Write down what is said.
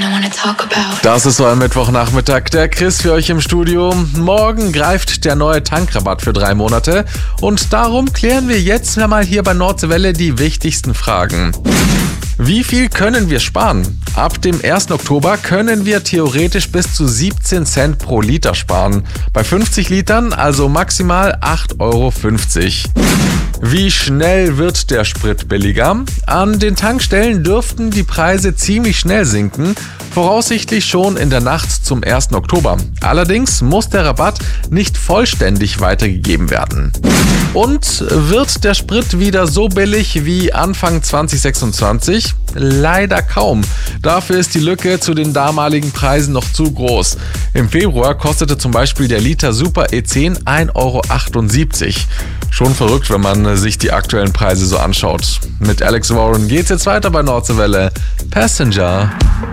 Das ist so ein Mittwochnachmittag. Der Chris für euch im Studio. Morgen greift der neue Tankrabatt für 3 Monate. Und darum klären wir jetzt mal hier bei Nordsee Welle die wichtigsten Fragen. Wie viel können wir sparen? Ab dem 1. Oktober können wir theoretisch bis zu 17 Cent pro Liter sparen. Bei 50 Litern also maximal 8,50 Euro. Wie schnell wird der Sprit billiger? An den Tankstellen dürften die Preise ziemlich schnell sinken, voraussichtlich schon in der Nacht zum 1. Oktober. Allerdings muss der Rabatt nicht vollständig weitergegeben werden. Und wird der Sprit wieder so billig wie Anfang 2026? Leider kaum. Dafür ist die Lücke zu den damaligen Preisen noch zu groß. Im Februar kostete zum Beispiel der Liter Super E10 1,78 Euro. Schon verrückt, wenn man sich die aktuellen Preise so anschaut. Mit Alex Warren geht's jetzt weiter bei Nordsee Welle. Passenger.